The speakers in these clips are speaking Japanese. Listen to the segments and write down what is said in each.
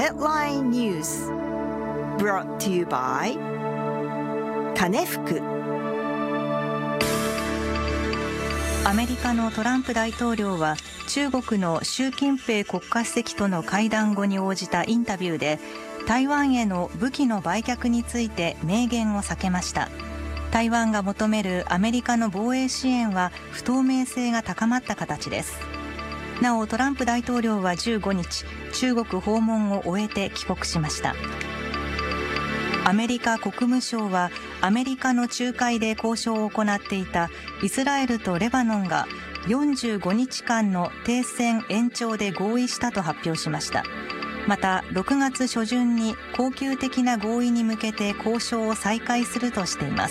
Headline News brought to you by 金福。 アメリカのトランプ大統領は中国の習近平国家主席との会談後に応じたインタビューで、台湾への武器の売却について明言を避けました。台湾が求めるアメリカの防衛支援は不透明性が高まった形です。なおトランプ大統領は15日、中国訪問を終えて帰国しました。アメリカ国務省はアメリカの仲介で交渉を行っていたイスラエルとレバノンが45日間の停戦延長で合意したと発表しました。また6月初旬に恒久的な合意に向けて交渉を再開するとしています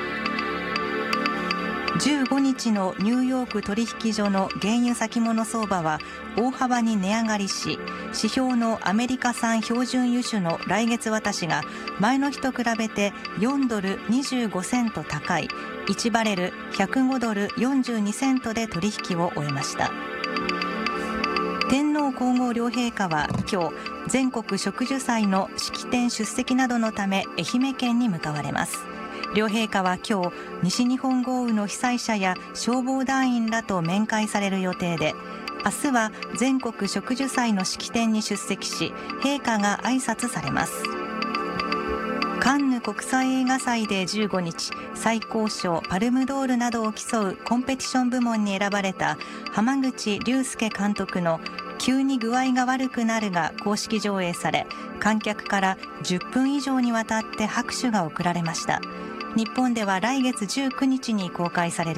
。15日のニューヨーク取引所の原油先物相場は大幅に値上がりし、指標のアメリカ産標準油種の来月渡しが前の日と比べて4ドル25セント高い1バレル105ドル42セントで取引を終えました。天皇皇后両陛下は今日、全国植樹祭の式典出席などのため愛媛県に向かわれます。両陛下は今日、西日本豪雨の被災者や消防団員らと面会される予定で、明日は全国植樹祭の式典に出席し、陛下が挨拶されます。カンヌ国際映画祭で15日、最高賞パルムドールなどを競うコンペティション部門に選ばれた濱口竜介監督の急に具合が悪くなるが公式上映され、観客から10分以上にわたって拍手が送られました。日本では来月19日に公開される